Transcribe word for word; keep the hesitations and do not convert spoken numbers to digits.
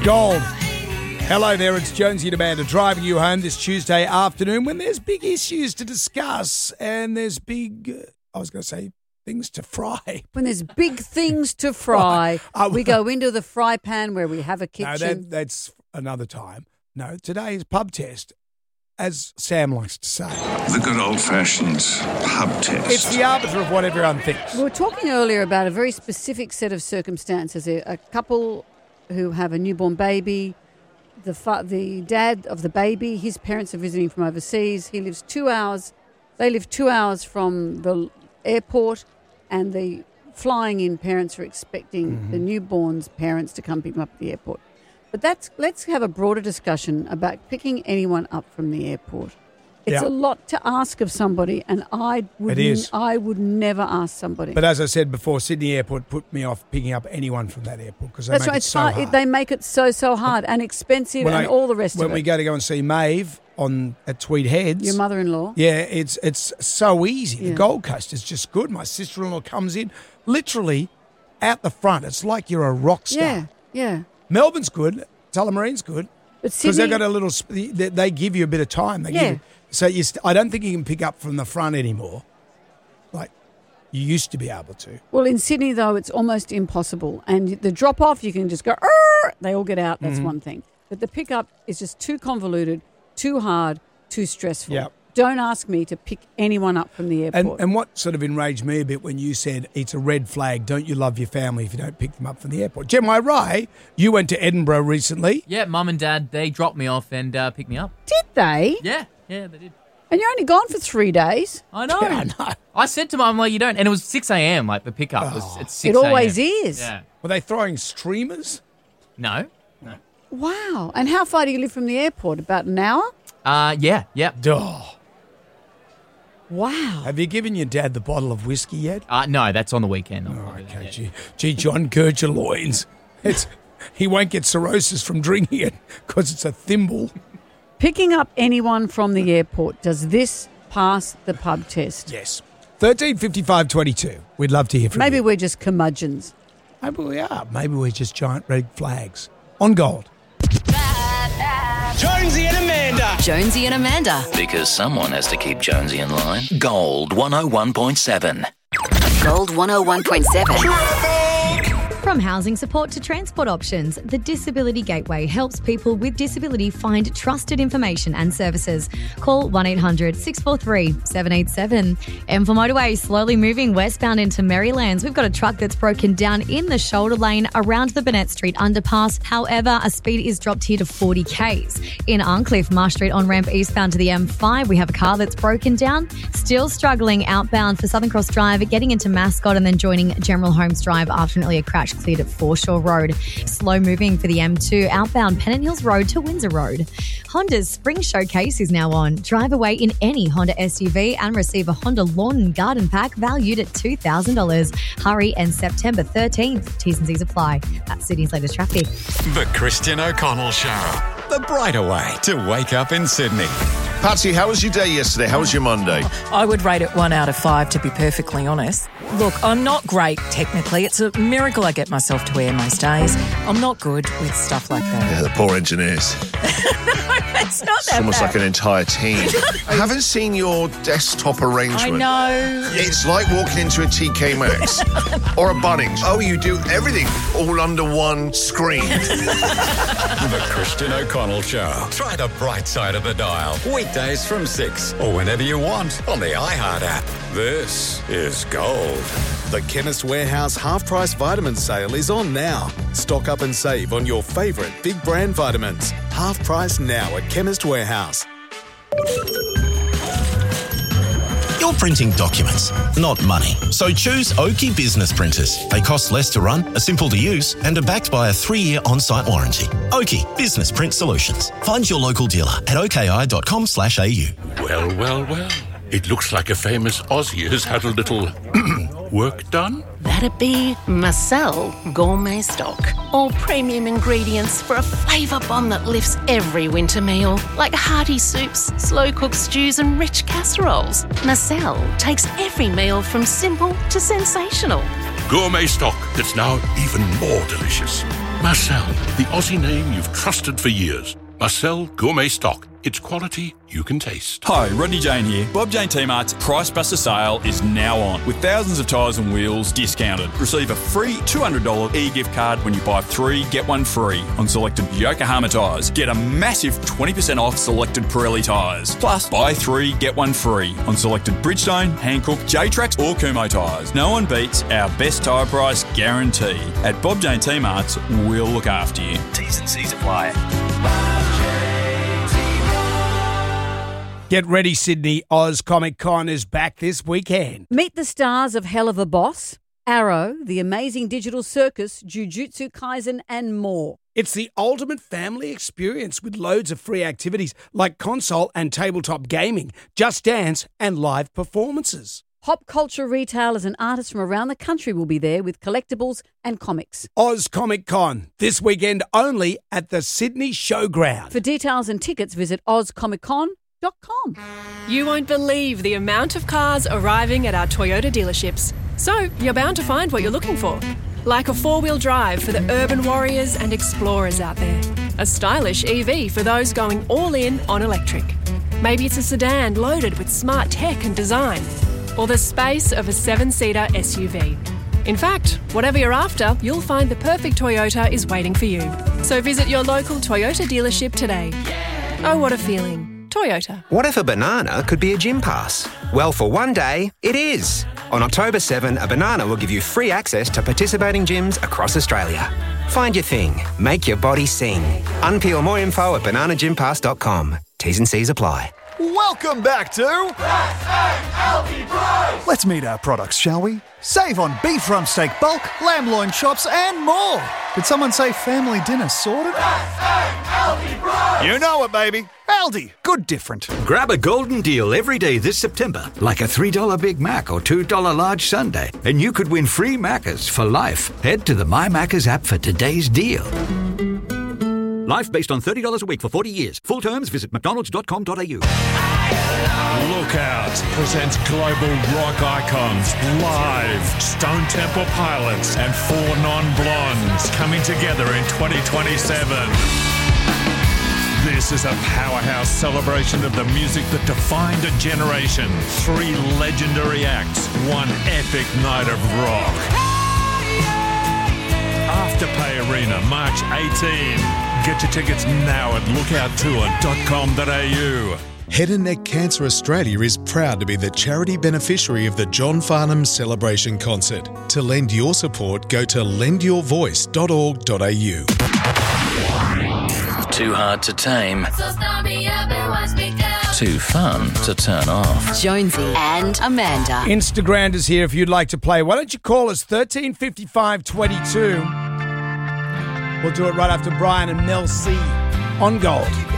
Gold. Hello there, it's Jonesy and Amanda driving you home this Tuesday afternoon when there's big issues to discuss and there's big, uh, I was going to say, things to fry. When there's big things to fry, uh, we go into the fry pan where we have a kitchen. No, that, that's another time. No, today's pub test, as Sam likes to say. The good old-fashioned pub test. It's the arbiter of what everyone thinks. We were talking earlier about a very specific set of circumstances. A, a couple who have a newborn baby, the fa- the dad of the baby, his parents are visiting from overseas. He lives two hours. They live two hours from the airport, and the flying-in parents are expecting mm-hmm. the newborn's parents to come pick them up at the airport. But that's let's have a broader discussion about picking anyone up from the airport. It's yeah. a lot to ask of somebody, and I would it is. I would never ask somebody. But as I said before, Sydney Airport put me off picking up anyone from that airport because they that's make right. it It's so hard. hard. They make it so so hard and expensive When and I- all the rest When of it. we go to go and see Maeve on at Tweed Heads, Your mother-in-law. yeah, it's it's so easy. Yeah. The Gold Coast is just good. My sister-in-law comes in, literally out the front. It's like you're a rock star. Yeah, yeah. Melbourne's good. Tullamarine's good. But Because Sydney, they've got a little, sp- they, they give you a bit of time. They Yeah. give you, so you st- I don't think you can pick up from the front anymore, like you used to be able to. well, in Sydney though, it's almost impossible. And the drop-off, you can just go. "Arr!" They all get out. Mm-hmm. That's one thing. But the pickup is just too convoluted, too hard, too stressful. Yeah. Don't ask me to pick anyone up from the And, airport. and what sort of enraged me a bit when you said it's a red flag, don't you love your family if you don't pick them up from the airport? Jem, I right? You went to Edinburgh recently. Yeah, mum and dad, they dropped me off and uh, picked me up. Did they? Yeah, yeah, they did. And you're only gone for three days. I know. Yeah, I know. I said to mum, I'm like, you don't. And it was six a.m., like the pickup was at six It a.m. always is. Yeah. Were they throwing streamers? No. Wow. And how far do you live from the airport? About an hour? Uh, yeah, yeah. Duh. Wow. Have you given your dad the bottle of whiskey yet? Uh, no, that's on the weekend. Oh, okay, gee, gee, John Kirchaloins. It's he won't get cirrhosis from drinking it because it's a thimble. Picking up anyone from the airport, does this pass the pub test? Yes. thirteen fifty-five twenty-two. We'd love to hear from Maybe you. we're just curmudgeons. Maybe we are. Maybe we're just giant red flags. On Gold. Jonesy and Amanda. Jonesy and Amanda. Because someone has to keep Jonesy in line. Gold one oh one point seven. Gold one oh one point seven. From housing support to transport options, the Disability Gateway helps people with disability find trusted information and services. Call one eight hundred six four three seven eight seven. M for Motorway, slowly moving westbound into Merrylands. We've got a truck that's broken down in the shoulder lane around the Burnett Street underpass. However, a speed is dropped here to forty kays. In Arncliffe, Marsh Street on-ramp eastbound to the M five, we have a car that's broken down. Still struggling outbound for Southern Cross Drive, getting into Mascot and then joining General Holmes Drive after nearly a crash cleared at Foreshore Road. Slow moving for the M two outbound Pennant Hills Road to Windsor Road. Honda's Spring Showcase is now on. Drive away in any Honda S U V and receive a Honda Lawn and Garden Pack valued at two thousand dollars. Hurry and September thirteenth. T's and C's apply. That's Sydney's latest traffic. The Christian O'Connell Show. The brighter way to wake up in Sydney. Patsy, how was your day yesterday? How was your Monday? I would rate it one out of five, to be perfectly honest. Look, I'm not great technically. It's a miracle I get myself to air most days. I'm not good with stuff like that. Yeah, the poor engineers. It's not It's that almost bad. like an entire team. I haven't seen your desktop arrangement. I know. It's like walking into a T K Maxx or a Bunnings. Oh, you do everything all under one screen. The Christian O'Connell Show. Try the bright side of the dial. Weekdays from six or whenever you want on the iHeart app. This is Gold. The Chemist Warehouse half-price vitamin sale is on now. Stock up and save on your favourite big brand vitamins. Half price now at Chemist Warehouse. You're printing documents, not money. So choose Oki Business Printers. They cost less to run, are simple to use, and are backed by a three-year on-site warranty. Oki Business Print Solutions. Find your local dealer at oki.com slash au. Well, well, well. It looks like a famous Aussie has had a little work done. That'd be Marcel Gourmet Stock. All premium ingredients for a flavour bomb that lifts every winter meal, like hearty soups, slow-cooked stews and rich casseroles. Marcel takes every meal from simple to sensational. Gourmet stock that's now even more delicious. Marcel, the Aussie name you've trusted for years. Marcel Gourmet Stock. It's quality you can taste. Hi, Rodney Jane here. Bob Jane T-Mart's Price Buster sale is now on, with thousands of tyres and wheels discounted. Receive a free two hundred dollars e-gift card when you buy three, get one free on selected Yokohama tyres. Get a massive twenty percent off selected Pirelli tyres. Plus, buy three, get one free on selected Bridgestone, Hankook, J-Trax or Kumho tyres. No one beats our best tyre price guarantee. At Bob Jane T-Mart's, we'll look after you. T's and C's apply. Get ready, Sydney. Oz Comic Con is back this weekend. Meet the stars of Hell of a Boss, Arrow, The Amazing Digital Circus, Jujutsu Kaisen, and more. It's the ultimate family experience with loads of free activities like console and tabletop gaming, Just Dance, and live performances. Pop culture retailers and artists from around the country will be there with collectibles and comics. Oz Comic Con, this weekend only at the Sydney Showground. For details and tickets, visit oz comic con dot com. You won't believe the amount of cars arriving at our Toyota dealerships. So you're bound to find what you're looking for. Like a four-wheel drive for the urban warriors and explorers out there. A stylish E V for those going all in on electric. Maybe it's a sedan loaded with smart tech and design. Or the space of a seven-seater S U V. In fact, whatever you're after, you'll find the perfect Toyota is waiting for you. So visit your local Toyota dealership today. Oh, what a feeling. Toyota. What if a banana could be a gym pass? Well, for one day, it is. On October seventh, a banana will give you free access to participating gyms across Australia. Find your thing. Make your body sing. Unpeel more info at banana gym pass dot com. T's and C's apply. Welcome back to Let's meet our products, shall we? Save on beef rump steak bulk, lamb loin chops, and more. Did someone say family dinner sorted? You know it, baby. Aldi. Good different. Grab a golden deal every day this September, like a three dollars Big Mac or two dollars large sundae, and you could win free Maccas for life. Head to the My Maccas app for today's deal. Life based on thirty dollars a week for forty years. Full terms, visit mcdonalds dot com dot a u. Lookout presents global rock icons live. Stone Temple Pilots and Four Non-Blondes coming together in twenty twenty-seven. This is a powerhouse celebration of the music that defined a generation. Three legendary acts, one epic night of rock. Afterpay Arena, March eighteenth. Get your tickets now at lookout tour dot com dot a u. Head and Neck Cancer Australia is proud to be the charity beneficiary of the John Farnham Celebration Concert. To lend your support, go to lend your voice dot org dot a u. Too hard to tame. Too fun to turn off. Jonesy and Amanda. Instagram is here if you'd like to play. Why don't you call us thirteen fifty-five twenty-two? We'll do it right after Brian and Mel C on Gold.